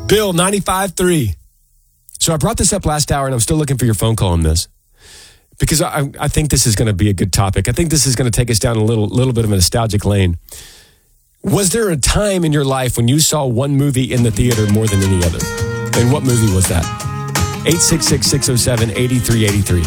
Bill, 95.3. So I brought this up last hour, and I'm still looking for your phone call on this because I think this is going to be a good topic. I think this is going to take us down a little bit of a nostalgic lane. Was there a time in your life when you saw one movie in the theater more than any other? And what movie was that? 866-607-8383.